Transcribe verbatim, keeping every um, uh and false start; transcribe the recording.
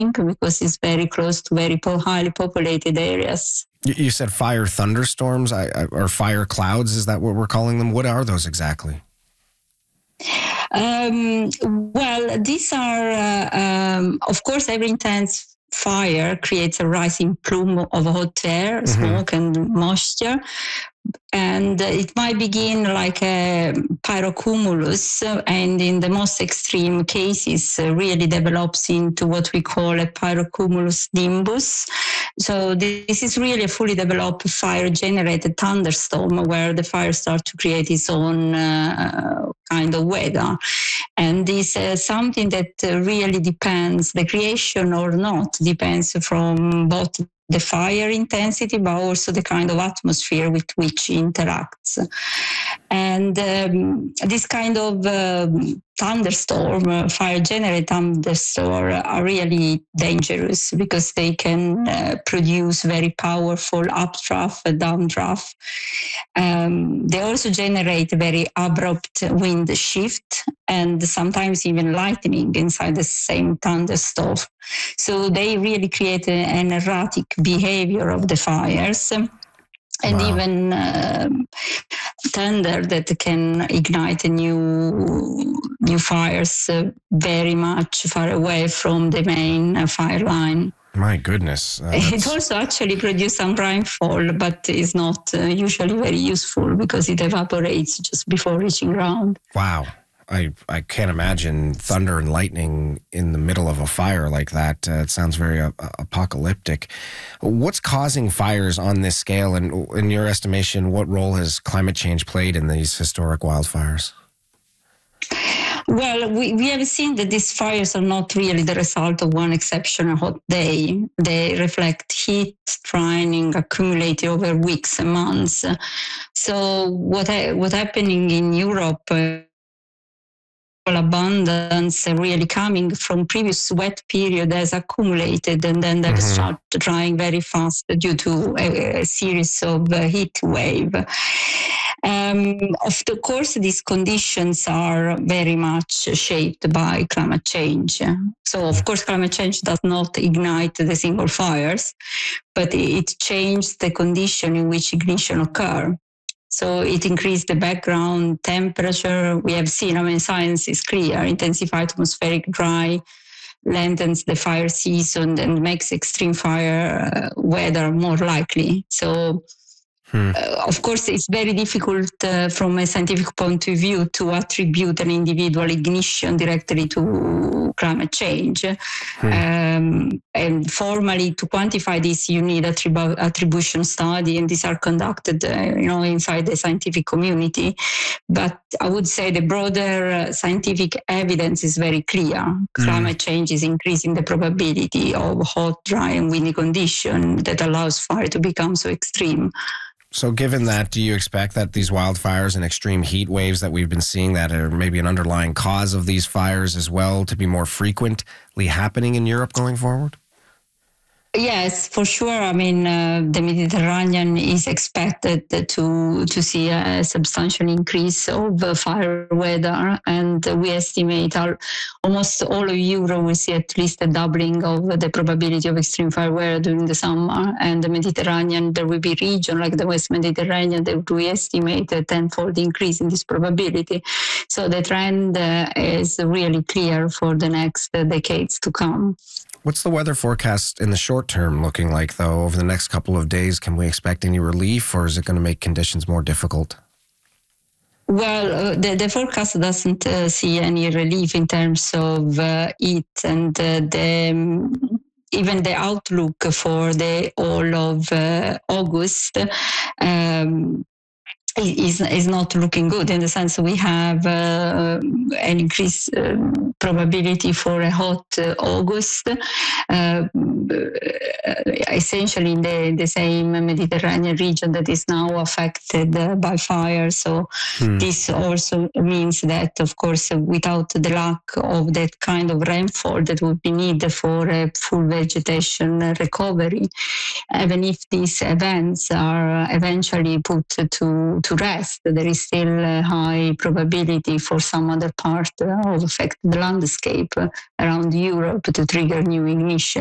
because it's very close to very po- highly populated areas. You, you said fire thunderstorms I, I, or fire clouds. Is that what we're calling them? What are those exactly? Um, well, these are, uh, um, of course, every intense fire creates a rising plume of hot air, Mm-hmm. smoke, and moisture. And it might begin like a pyrocumulus, and in the most extreme cases, uh, really develops into what we call a pyrocumulus nimbus. So this is really a fully developed fire-generated thunderstorm where the fire starts to create its own uh, kind of weather. And this is uh, something that uh, really depends, the creation or not, depends from both the fire intensity, but also the kind of atmosphere with which it interacts. And um, this kind of um, thunderstorm, uh, fire-generated thunderstorm, are really dangerous because they can uh, produce very powerful updraft, downdraft. Um, they also generate very abrupt wind shift and sometimes even lightning inside the same thunderstorm. So they really create a, an erratic behavior of the fires. And Wow. even uh, thunder that can ignite new new fires uh, very much far away from the main uh, fire line. My goodness. Uh, it also actually produces some rainfall, but is not uh, usually very useful because it evaporates just before reaching ground. Wow. I, I can't imagine thunder and lightning in the middle of a fire like that. Uh, it sounds very uh, apocalyptic. What's causing fires on this scale? And in your estimation, what role has climate change played in these historic wildfires? Well, we, we have seen that these fires are not really the result of one exceptional hot day. They reflect heat training accumulated over weeks and months. So what I, what happening in Europe, uh, abundance really coming from previous wet period has accumulated and then that mm-hmm. start drying very fast due to a, a series of uh, heat wave. Um, of course, these conditions are very much shaped by climate change. So, of course, climate change does not ignite the single fires, but it changes the condition in which ignition occur. So it increased the background temperature. We have seen, I mean, science is clear, intensified atmospheric dry lengthens the fire season and makes extreme fire uh, weather more likely. So, hmm. uh, of course, it's very difficult uh, from a scientific point of view to attribute an individual ignition directly to climate change. Hmm. Um, and formally, to quantify this, you need a attribu- attribution study, and these are conducted, uh, you know, inside the scientific community. But I would say the broader uh, scientific evidence is very clear. Hmm. Climate change is increasing the probability of hot, dry, and windy condition that allows fire to become so extreme. So given that, do you expect that these wildfires and extreme heat waves that we've been seeing that are maybe an underlying cause of these fires as well to be more frequently happening in Europe going forward? Yes, for sure. I mean, uh, the Mediterranean is expected to to see a substantial increase of uh, fire weather, and we estimate our, almost all of Europe will see at least a doubling of the probability of extreme fire weather during the summer. And the Mediterranean, there will be region like the West Mediterranean that we estimate a tenfold increase in this probability. So the trend uh, is really clear for the next uh, decades to come. What's the weather forecast in the short term looking like, though? Over the next couple of days, can we expect any relief, or is it going to make conditions more difficult? Well, uh, the, the forecast doesn't uh, see any relief in terms of uh, heat, and uh, the, um, even the outlook for the all of uh, August um, is is not looking good, in the sense we have uh, an increased uh, probability for a hot uh, August, uh, essentially in the, the same Mediterranean region that is now affected uh, by fire. So hmm. this also means that, of course, without the lack of that kind of rainfall that would be needed for a full vegetation recovery, even if these events are eventually put to to rest. There is still a high probability for some other part of affected landscape around Europe to trigger new ignition.